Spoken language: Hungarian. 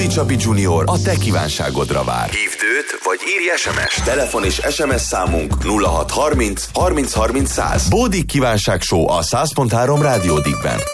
Bódi Csapi Junior a te kívánságodra vár. Hívd őt, vagy írj SMS. Telefon és SMS számunk 0630 30 30 100. Bódi kívánság show a 100.3 Rádiódikben.